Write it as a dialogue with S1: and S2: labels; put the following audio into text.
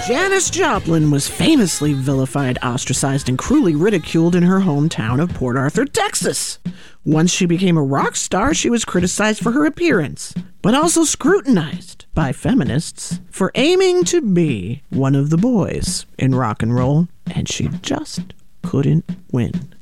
S1: Janis Joplin was famously vilified, ostracized, and cruelly ridiculed in her hometown of Port Arthur, Texas. Once she became a rock star, she was criticized for her appearance, but also scrutinized by feminists for aiming to be one of the boys in rock and roll, and she just couldn't win.